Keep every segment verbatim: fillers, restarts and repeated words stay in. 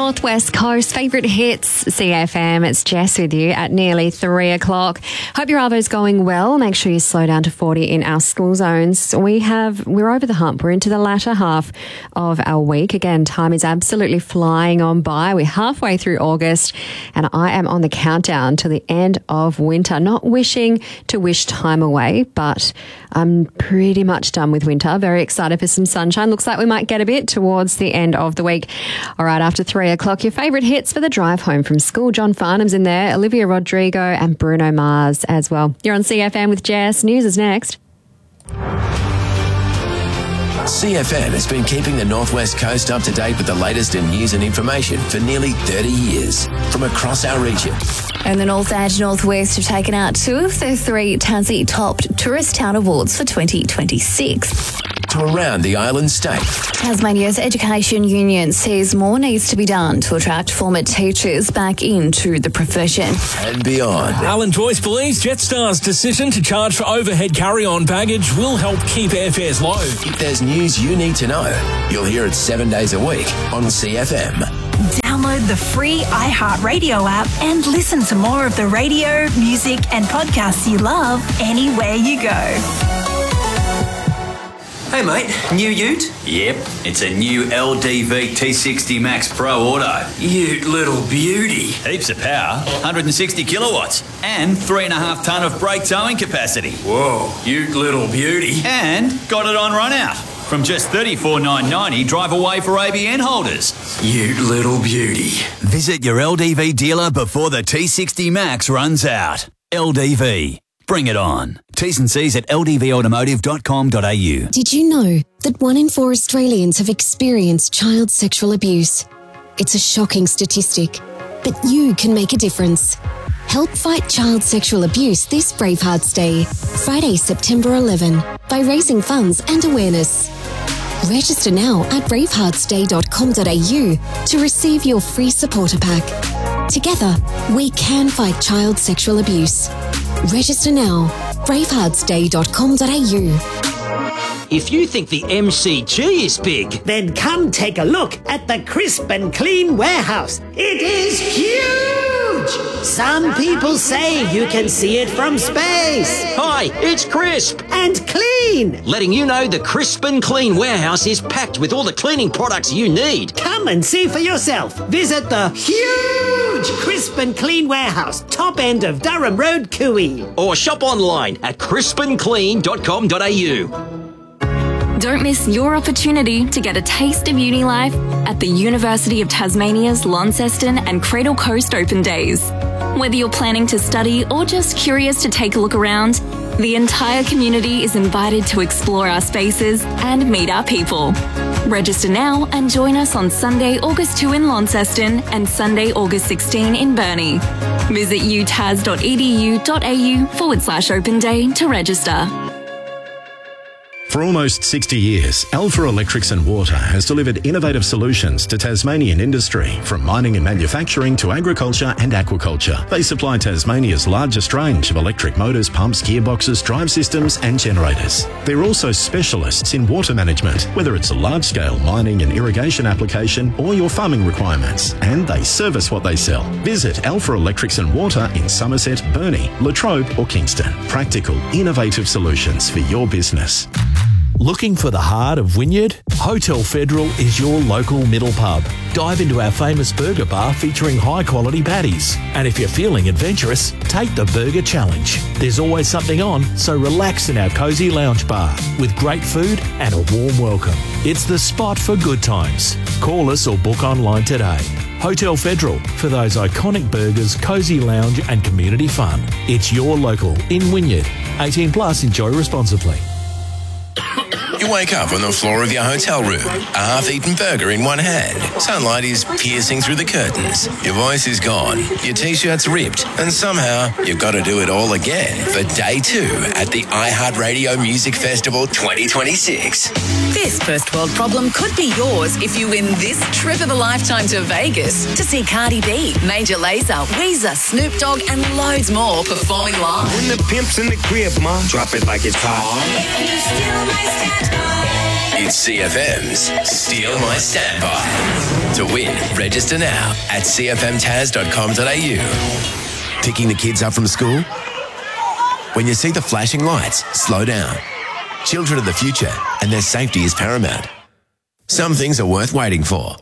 Northwest Coast. Favourite hits, C F M. It's Jess with you at nearly three o'clock. Hope your arvo's going well. Make sure you slow down to forty in our school zones. We have, we're over the hump. We're into the latter half of our week. Again, time is absolutely flying on by. We're halfway through August and I am on the countdown to the end of winter. Not wishing to wish time away, but I'm pretty much done with winter. Very excited for some sunshine. Looks like we might get a bit towards the end of the week. All right, after three o'clock, your favourite hits for the drive home from school. John Farnham's in there, Olivia Rodrigo and Bruno Mars as well. You're on C F M with Jess. News is next. C F M has been keeping the Northwest Coast up to date with the latest in news and information for nearly thirty years from across our region. And the North Edge Northwest have taken out two of their three Tassie Top Tourist Town Awards for twenty twenty-six. To around the island state. Tasmania's Education Union says more needs to be done to attract former teachers back into the profession. And beyond. Alan Joyce believes Jetstar's decision to charge for overhead carry-on baggage will help keep airfares low. If there's news you need to know, you'll hear it seven days a week on C F M. Download the free iHeartRadio app and listen to more of the radio, music and podcasts you love anywhere you go. Hey mate, new ute? Yep, it's a new L D V T sixty Max Pro Auto. Ute little beauty. Heaps of power, one hundred sixty kilowatts, and three and a half tonne of brake towing capacity. Whoa, ute little beauty. And got it on run out. From just thirty-four thousand nine hundred ninety, drive away for A B N holders. Ute little beauty. Visit your L D V dealer before the T sixty Max runs out. L D V. Bring it on. T's and C's at l d v automotive dot com dot a u. Did you know that one in four Australians have experienced child sexual abuse? It's a shocking statistic, but you can make a difference. Help fight child sexual abuse this Bravehearts Day, Friday, September eleventh, by raising funds and awareness. Register now at bravehearts day dot com dot a u to receive your free supporter pack. Together, we can fight child sexual abuse. Register now, bravehearts day dot com dot a u. If you think the M C G is big, then come take a look at the Crisp and Clean warehouse. It is huge! Some people say you can see it from space. Hi, it's Crisp and Clean, letting you know the Crisp and Clean warehouse is packed with all the cleaning products you need. Come and see for yourself. Visit the huge Crisp and Clean warehouse, top end of Durham Road, Cooey. Or shop online at crisp and clean dot com dot a u. Don't miss your opportunity to get a taste of uni life at the University of Tasmania's Launceston and Cradle Coast Open Days. Whether you're planning to study or just curious to take a look around, the entire community is invited to explore our spaces and meet our people. Register now and join us on Sunday, August second in Launceston and Sunday, August sixteenth in Burnie. Visit u tas dot e d u dot a u forward slash open day to register. For almost sixty years, Alpha Electrics and Water has delivered innovative solutions to Tasmanian industry, from mining and manufacturing to agriculture and aquaculture. They supply Tasmania's largest range of electric motors, pumps, gearboxes, drive systems and generators. They're also specialists in water management, whether it's a large-scale mining and irrigation application or your farming requirements, and they service what they sell. Visit Alpha Electrics and Water in Somerset, Burnie, Latrobe or Kingston. Practical, innovative solutions for your business. Looking for the heart of Wynyard? Hotel Federal is your local middle pub. Dive into our famous burger bar featuring high-quality patties. And if you're feeling adventurous, take the Burger Challenge. There's always something on, so relax in our cosy lounge bar with great food and a warm welcome. It's the spot for good times. Call us or book online today. Hotel Federal, for those iconic burgers, cosy lounge and community fun. It's your local in Wynyard. eighteen plus, enjoy responsibly. You wake up on the floor of your hotel room, a half-eaten burger in one hand. Sunlight is piercing through the curtains. Your voice is gone, your T-shirt's ripped, and somehow you've got to do it all again for day two at the iHeartRadio Music Festival twenty twenty-six. This first world problem could be yours if you win this trip of a lifetime to Vegas to see Cardi B, Major Lazer, Weezer, Snoop Dogg, and loads more performing live. When the pimp's in the crib, ma, drop it like it's hot. It's C F M's Steal My Standby. To win, register now at c f m tas dot com dot a u. Picking the kids up from school? When you see the flashing lights, slow down. Children are the future, and their safety is paramount. Some things are worth waiting for.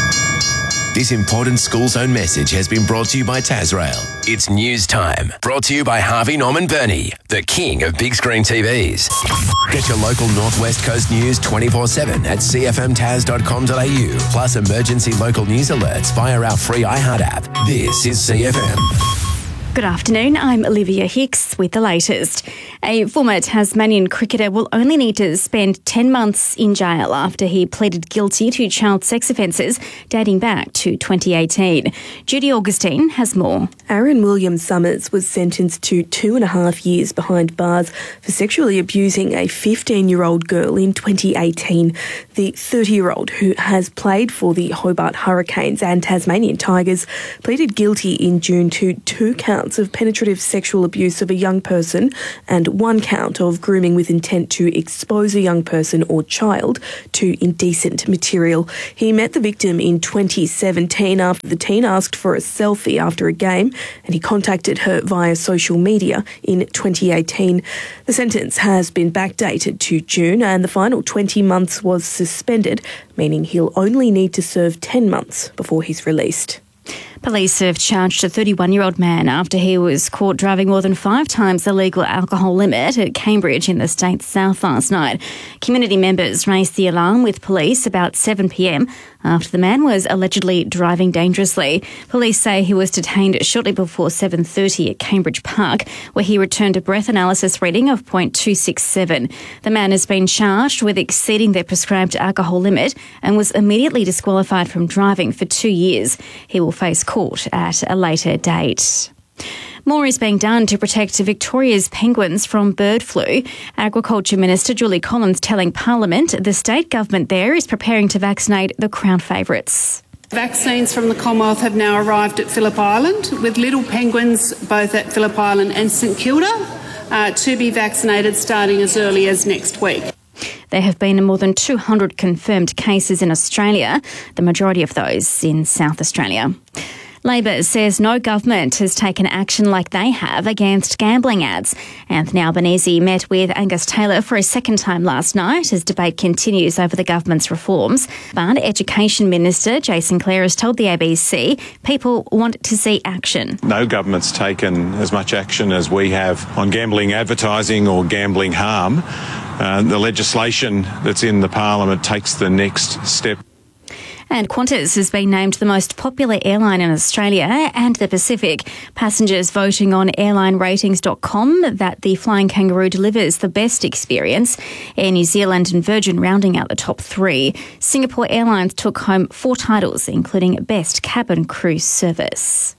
This important school zone message has been brought to you by Tasrail. It's news time. Brought to you by Harvey Norman Burney, the king of big screen T Vs. Get your local Northwest Coast news twenty-four seven at c f m tas dot com dot a u, plus emergency local news alerts via our free iHeart app. This is C F M. Good afternoon, I'm Olivia Hicks with the latest. A former Tasmanian cricketer will only need to spend ten months in jail after he pleaded guilty to child sex offences dating back to twenty eighteen. Judy Augustine has more. Aaron William Summers was sentenced to two and a half years behind bars for sexually abusing a fifteen-year-old girl in twenty eighteen. The thirty-year-old, who has played for the Hobart Hurricanes and Tasmanian Tigers, pleaded guilty in June to two counts of penetrative sexual abuse of a young person and one count of grooming with intent to expose a young person or child to indecent material. He met the victim in twenty seventeen after the teen asked for a selfie after a game, and he contacted her via social media in twenty eighteen. The sentence has been backdated to June, and the final twenty months was suspended, meaning he'll only need to serve ten months before he's released. Police have charged a thirty-one-year-old man after he was caught driving more than five times the legal alcohol limit at Cambridge in the state's south last night. Community members raised the alarm with police about seven p m after the man was allegedly driving dangerously. Police say he was detained shortly before seven thirty at Cambridge Park, where he returned a breath analysis reading of point two six seven. The man has been charged with exceeding the prescribed alcohol limit and was immediately disqualified from driving for two years. He will face court at a later date. More is being done to protect Victoria's penguins from bird flu. Agriculture Minister Julie Collins telling Parliament the state government there is preparing to vaccinate the Crown favourites. Vaccines from the Commonwealth have now arrived at Phillip Island, with little penguins both at Phillip Island and St Kilda uh, to be vaccinated starting as early as next week. There have been more than two hundred confirmed cases in Australia, the majority of those in South Australia. Labor says no government has taken action like they have against gambling ads. Anthony Albanese met with Angus Taylor for a second time last night as debate continues over the government's reforms. But Education Minister Jason Clare has told the A B C people want to see action. No government's taken as much action as we have on gambling advertising or gambling harm. Uh, the legislation that's in the Parliament takes the next step. And Qantas has been named the most popular airline in Australia and the Pacific. Passengers voting on airline ratings dot com that the Flying Kangaroo delivers the best experience. Air New Zealand and Virgin rounding out the top three. Singapore Airlines took home four titles, including Best Cabin Crew Service.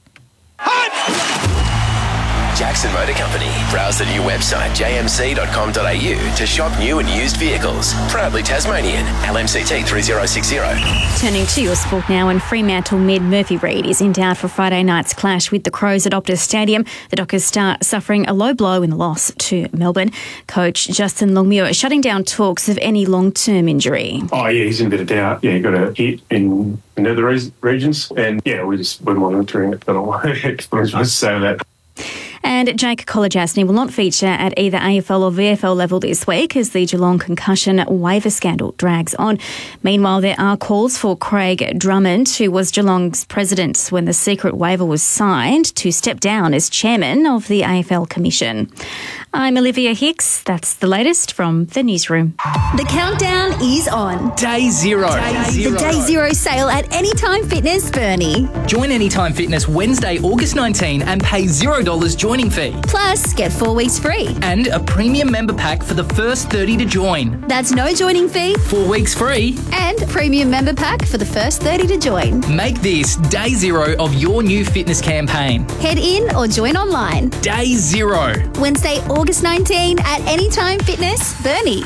Jackson Motor Company. Browse the new website j m c dot com dot a u to shop new and used vehicles. Proudly Tasmanian. L M C T three zero six zero. Turning to your sport now, and Fremantle mid Murphy Reid is in doubt for Friday night's clash with the Crows at Optus Stadium. The Dockers start suffering a low blow in the loss to Melbourne. Coach Justin Longmuir shutting down talks of any long-term injury. Oh yeah, he's in a bit of doubt. Yeah, he got a hit in the other regions, and yeah, we just we're monitoring it. I don't want to say that. And Jake Kolodjasny will not feature at either A F L or V F L level this week as the Geelong concussion waiver scandal drags on. Meanwhile, there are calls for Craig Drummond, who was Geelong's president when the secret waiver was signed, to step down as chairman of the A F L Commission. I'm Olivia Hicks. That's the latest from the newsroom. The countdown is on. Day zero. Day zero. The Day Zero sale at Anytime Fitness Burnie. Join Anytime Fitness Wednesday, August nineteenth and pay zero dollars joining fee. Plus, get four weeks free. And a premium member pack for the first thirty to join. That's no joining fee. Four weeks free. And premium member pack for the first thirty to join. Make this day zero of your new fitness campaign. Head in or join online. Day zero. Wednesday, August nineteenth at Anytime Fitness Burnie.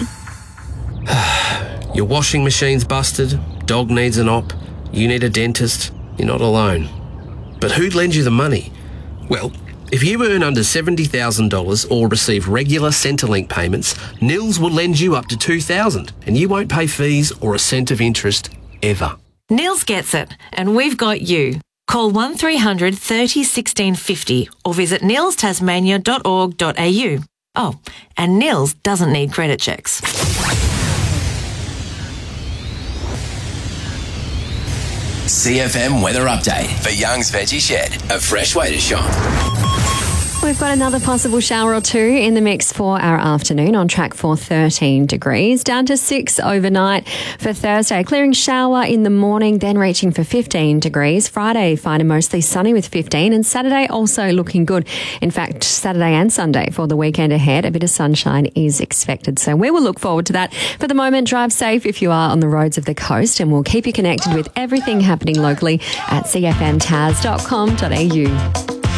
Your washing machine's busted, dog needs an op, you need a dentist, you're not alone. But who'd lend you the money? Well, if you earn under seventy thousand dollars or receive regular Centrelink payments, Nils will lend you up to two thousand dollars and you won't pay fees or a cent of interest ever. Nils gets it, and we've got you. Call one three hundred thirty sixteen fifty or visit nils tasmania dot org dot a u. Oh, and Nils doesn't need credit checks. C F M weather update for Young's Veggie Shed, a fresh way to shop. We've got another possible shower or two in the mix for our afternoon, on track for thirteen degrees, down to six overnight for Thursday. Clearing shower in the morning, then reaching for fifteen degrees. Friday, fine and mostly sunny with fifteen, and Saturday also looking good. In fact, Saturday and Sunday for the weekend ahead, a bit of sunshine is expected. So we will look forward to that. For the moment, drive safe if you are on the roads of the coast, and we'll keep you connected with everything happening locally at c f m tas dot com dot a u.